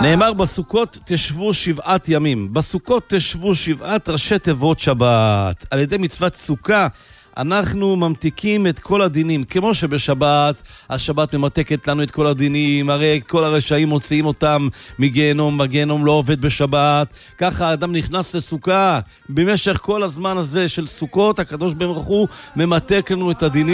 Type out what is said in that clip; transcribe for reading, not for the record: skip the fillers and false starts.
נאמר בסוכות תשבו 7 ימים. בסוכות תשבו 7 ראשי תיבות שבת. על ידי מצוות סוכה אנחנו ממתיקים את כל הדינים. כמו שבשבת, השבת ממתקת לנו את כל הדינים, הרי כל הרשעים מוציאים אותם מגיהנום, הגיהנום לא עובד בשבת. ככה האדם נכנס לסוכה. במשך כל הזמן הזה של סוכות, הקדוש ברוך הוא ממתק לנו את הדינים.